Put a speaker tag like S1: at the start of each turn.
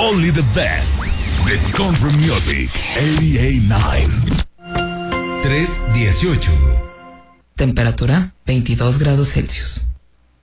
S1: Only the best. The Country Music 88.9.
S2: 3:18.
S3: Temperatura 22 grados Celsius.